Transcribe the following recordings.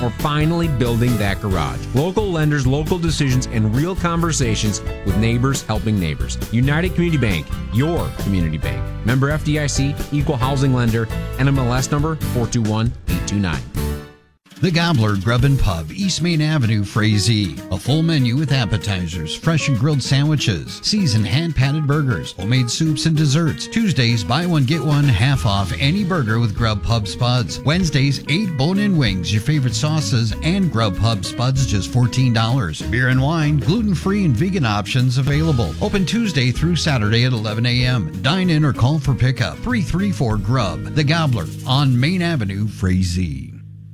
or finally building that garage. Local lenders, local decisions, and real conversations with neighbors helping neighbors. United Community Bank, your community bank. Member FDIC, equal housing lender, NMLS number 421829. The Gobbler Grub and Pub, East Main Avenue, Frazee. A full menu with appetizers, fresh and grilled sandwiches, seasoned hand-patted burgers, homemade soups and desserts. Tuesdays, buy one, get one, half off any burger with Grub Pub Spuds. Wednesdays, 8 bone-in wings, your favorite sauces, and Grub Pub Spuds, just $14. Beer and wine, gluten-free and vegan options available. Open Tuesday through Saturday at 11 a.m. Dine in or call for pickup. 334-GRUB. The Gobbler on Main Avenue, Frazee.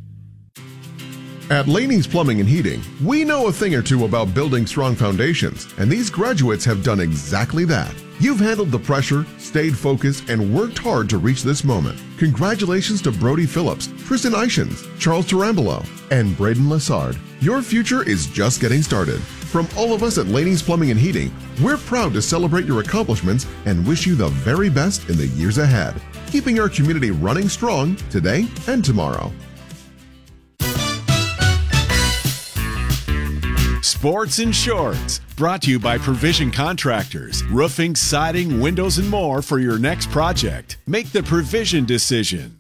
At Laney's Plumbing and Heating, we know a thing or two about building strong foundations, and these graduates have done exactly that. You've handled the pressure, stayed focused, and worked hard to reach this moment. Congratulations to Brody Phillips, Tristan Ishins, Charles Tarambolo, and Braden Lessard. Your future is just getting started. From all of us at Laney's Plumbing and Heating, we're proud to celebrate your accomplishments and wish you the very best in the years ahead, keeping our community running strong today and tomorrow. Sports in Shorts, brought to you by Provision Contractors. Roofing, siding, windows, and more for your next project. Make the Provision decision.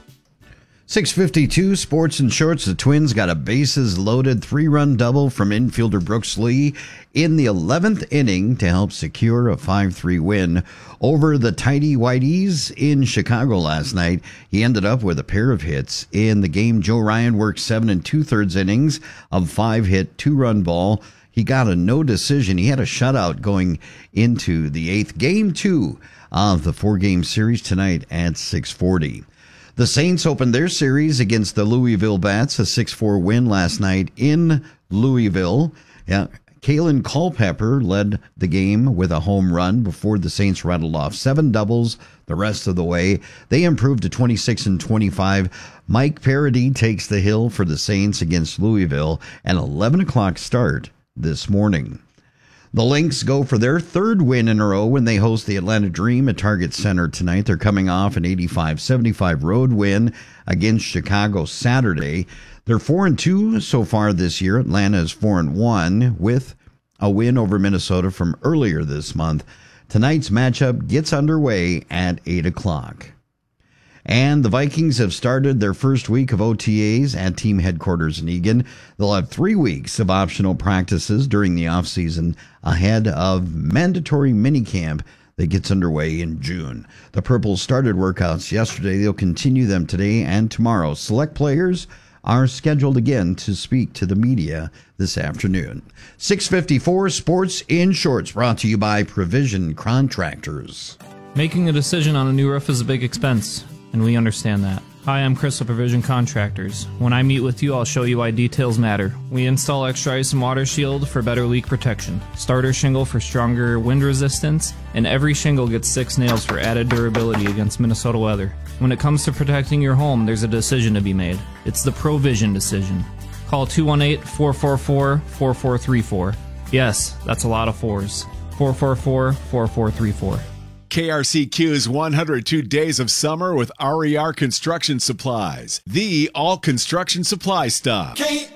6:52, Sports and Shorts. The Twins got a bases-loaded 3-run double from infielder Brooks Lee in the 11th inning to help secure a 5-3 win over the Tidy Whiteys in Chicago last night. He ended up with a pair of hits. In the game, Joe Ryan worked 7 2/3 innings of 5-hit, 2-run ball. He got a no decision. He had a shutout going into the 8th. Game 2 of the 4-game series tonight at 6:40. The Saints opened their series against the Louisville Bats, a 6-4 win last night in Louisville. Kalen Culpepper led the game with a home run before the Saints rattled off 7 doubles the rest of the way. They improved to 26-25. Mike Parody takes the hill for the Saints against Louisville, an 11 o'clock start this morning. The Lynx go for their 3rd win in a row when they host the Atlanta Dream at Target Center tonight. They're coming off an 85-75 road win against Chicago Saturday. They're 4-2 so far this year. Atlanta is 4-1 with a win over Minnesota from earlier this month. Tonight's matchup gets underway at 8 o'clock. And the Vikings have started their first week of OTAs at team headquarters in Eagan. They'll have 3 weeks of optional practices during the offseason ahead of mandatory minicamp that gets underway in June. The Purples started workouts yesterday. They'll continue them today and tomorrow. Select players are scheduled again to speak to the media this afternoon. 6:54, Sports in Shorts, brought to you by Provision Contractors. Making a decision on a new roof is a big expense, and we understand that. Hi, I'm Chris of Provision Contractors. When I meet with you, I'll show you why details matter. We install extra ice and water shield for better leak protection, starter shingle for stronger wind resistance, and every shingle gets 6 nails for added durability against Minnesota weather. When it comes to protecting your home, there's a decision to be made. It's the Provision decision. Call 218-444-4434. Yes, that's a lot of 4s. 444-4434. KRCQ's 102 Days of Summer with RER Construction Supplies, the all construction supply stop. KRCQ.